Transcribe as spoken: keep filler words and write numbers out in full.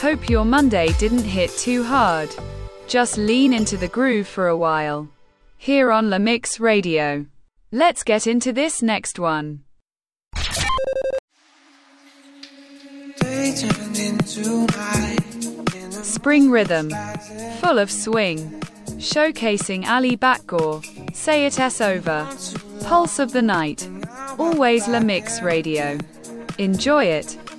Hope your Monday didn't hit too hard. Just lean into the groove for a while. Here on La Mix Radio. Let's get into this next one. Spring Rhythm. Full of swing. Showcasing Ali Bakgor. Say It S Over. Pulse of the Night. Always La Mix Radio. Enjoy it.